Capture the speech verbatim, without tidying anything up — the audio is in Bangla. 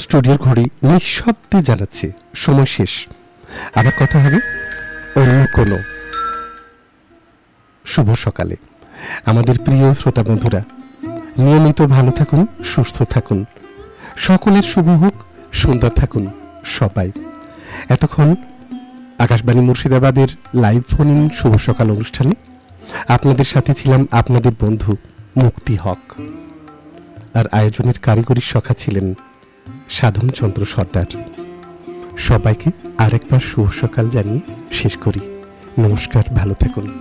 স্টুডিওর ঘড়ি নিঃশব্দে জানাচ্ছে সময় শেষ। আবার কথা হবে অন্য কোনো শুভ সকালে। আমাদের প্রিয় শ্রোতা বন্ধুরা, নিয়মিত ভালো থাকুন, সুস্থ থাকুন, সকলের শুভ হোক, সুন্দর থাকুন সবাই। এতক্ষণ আকাশবাণী মুর্শিদাবাদের লাইভ ফোন ইন শুভ সকাল অনুষ্ঠানে আপনাদের সাথে ছিলাম আপনাদের বন্ধু মুক্তি হক, আর আয়োজনের কারিগরি সখা ছিলেন সাধন চন্দ্র সর্দার। সবাইকে আরেকবার শুভ সকাল জানিয়ে শেষ করি। নমস্কার, ভালো থাকুন।